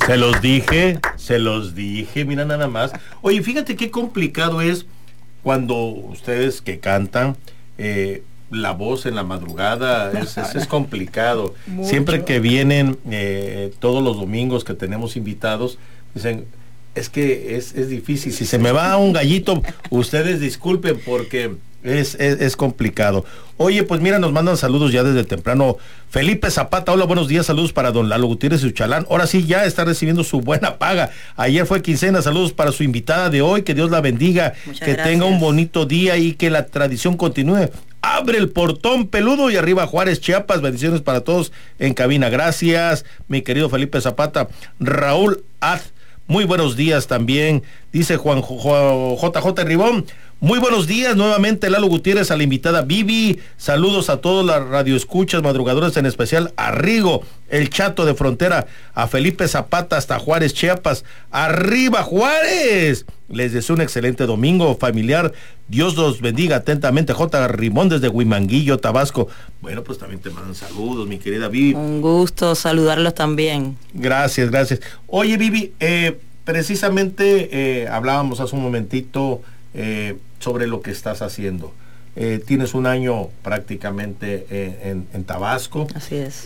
Se los dije, mira nada más. Oye, fíjate qué complicado es cuando ustedes que cantan, la voz en la madrugada es complicado. Mucho. Siempre que vienen todos los domingos que tenemos invitados, dicen, es que es difícil. Si se me va un gallito, ustedes disculpen porque es complicado. Oye, pues mira, nos mandan saludos ya desde temprano. Felipe Zapata, hola, buenos días, saludos para don Lalo Gutiérrez y Uchalán. Ahora sí, ya está recibiendo su buena paga. Ayer fue quincena, saludos para su invitada de hoy, que Dios la bendiga, muchas que gracias. tenga un bonito día y que la tradición continúe. Abre el portón peludo y arriba Juárez, Chiapas. Bendiciones para todos en cabina. Gracias, mi querido Felipe Zapata. Raúl Az, muy buenos días también. Dice Juan JJ Ribón. Muy buenos días nuevamente, Lalo Gutiérrez, a la invitada Vivi. Saludos a todos las radioescuchas madrugadoras, en especial a Rigo, el Chato de Frontera, a Felipe Zapata hasta Juárez, Chiapas. ¡Arriba, Juárez! Les deseo un excelente domingo familiar. Dios los bendiga atentamente. J. Rimón desde Huimanguillo, Tabasco. Bueno, pues también te mandan saludos, mi querida Vivi. Un gusto saludarlos también. Gracias, gracias. Oye, Vivi, precisamente hablábamos hace un momentito sobre lo que estás haciendo. Tienes un año prácticamente en Tabasco. Así es.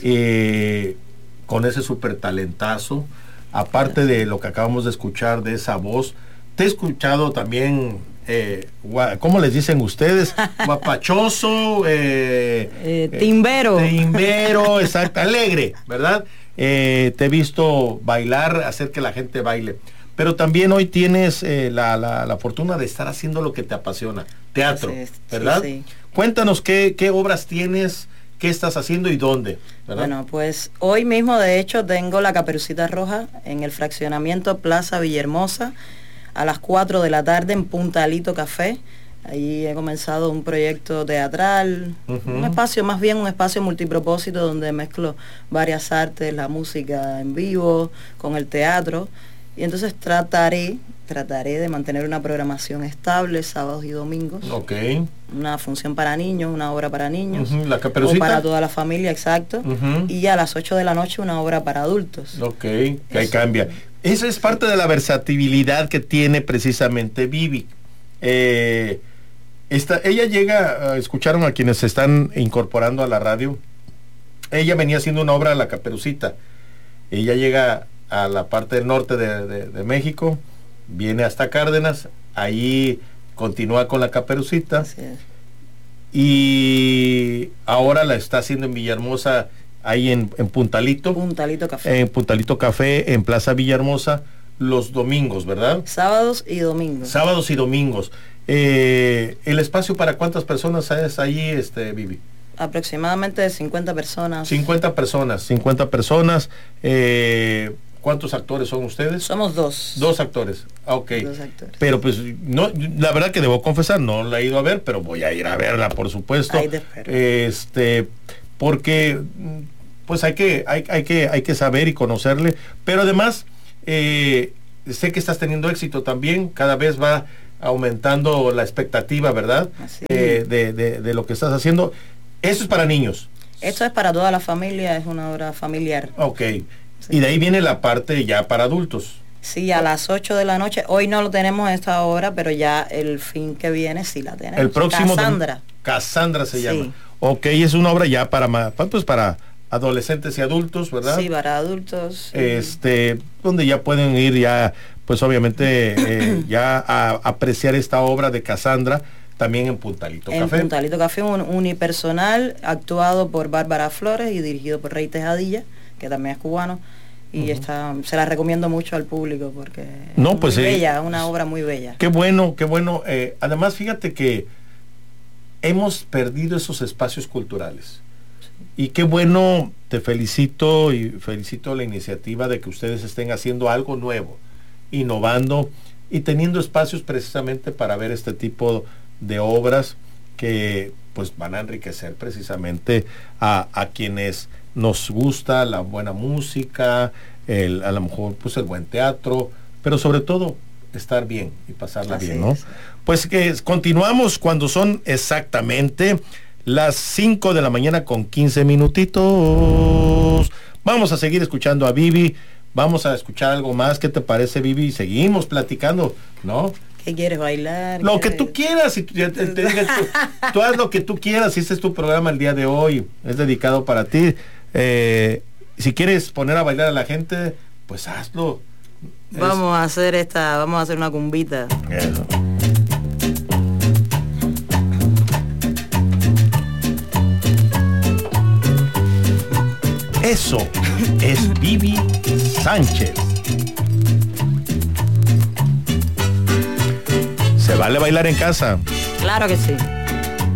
Con ese súper talentazo. Aparte de lo que acabamos de escuchar, de esa voz, te he escuchado también, ¿cómo les dicen ustedes? Guapachoso. Timbero. Timbero, exacto, alegre, ¿verdad? Te he visto bailar, hacer que la gente baile. Pero también hoy tienes la fortuna de estar haciendo lo que te apasiona, teatro, Sí, ¿verdad? sí. Cuéntanos qué obras tienes, qué estás haciendo y dónde, ¿verdad? Bueno, pues hoy mismo de hecho tengo la Caperucita Roja en el fraccionamiento Plaza Villahermosa a las 4 de la tarde en Punta Alito Café. Ahí he comenzado un proyecto teatral, un espacio, más bien un espacio multipropósito donde mezclo varias artes, la música en vivo con el teatro. Y entonces trataré de mantener una programación estable sábados y domingos. Ok. Una función para niños, una obra para niños. La Caperucita. O para toda la familia, exacto. Y a las 8 de la noche una obra para adultos. Ok, que ahí cambia. Eso es parte de la versatilidad que tiene precisamente Vivi. Ella llega, escucharon a quienes se están incorporando a la radio. Ella venía haciendo una obra de la Caperucita. Ella llega a la parte del norte de México, viene hasta Cárdenas, ahí continúa con la Caperucita. Así es. Y ahora la está haciendo en Villahermosa, ahí en Puntalito. Puntalito Café. En Puntalito Café, en Plaza Villahermosa, los domingos, ¿verdad? Sábados y domingos. Sábados y domingos. ¿El espacio para cuántas personas es ahí, Vivi? Aproximadamente 50 personas. 50 personas. ¿Cuántos actores son ustedes? Somos dos. Dos actores. Ok. Dos actores. Pero pues, no, la verdad que debo confesar, no la he ido a ver, pero voy a ir a verla, por supuesto. Ahí te espero. Porque pues hay que saber y conocerle. Pero además, sé que estás teniendo éxito también, cada vez va aumentando la expectativa, ¿verdad? Así. De lo que estás haciendo. Eso es para niños. Esto es para toda la familia, es una obra familiar. Ok. Sí. Y de ahí viene la parte ya para adultos. Sí, a las 8 de la noche. Hoy no lo tenemos a esta hora, pero ya el fin que viene sí la tenemos. El próximo Cassandra. Cassandra se Sí. llama. Ok, es una obra ya para adolescentes y adultos, ¿verdad? Sí, para adultos. Sí. Donde ya pueden ir ya, pues obviamente, ya a apreciar esta obra de Cassandra, también en Puntalito En Café. Puntalito Café, un unipersonal actuado por Bárbara Flores y dirigido por Rey Tejadilla, que también es cubano. Y se la recomiendo mucho al público porque No, es pues, muy bella, una obra muy bella. Qué bueno, qué bueno. Además, fíjate que hemos perdido esos espacios culturales. Y qué bueno, te felicito y felicito la iniciativa de que ustedes estén haciendo algo nuevo, innovando y teniendo espacios precisamente para ver este tipo de obras que pues van a enriquecer precisamente a quienes nos gusta la buena música, a lo mejor pues el buen teatro, pero sobre todo estar bien y pasarla Así bien, ¿no? es. Pues que continuamos cuando son exactamente las 5 de la mañana con 15 minutitos. Vamos a seguir escuchando a Vivi. Vamos a escuchar algo más. ¿Qué te parece, Vivi? Seguimos platicando, ¿no? ¿Qué quieres bailar? Lo que tú quieras, si tú haz lo que tú quieras, si este es tu programa el día de hoy, es dedicado para ti. Si quieres poner a bailar a la gente, pues hazlo. Vamos a hacer una cumbita. Eso. Eso es Vivi Sánchez. ¿Se vale bailar en casa? Claro que sí.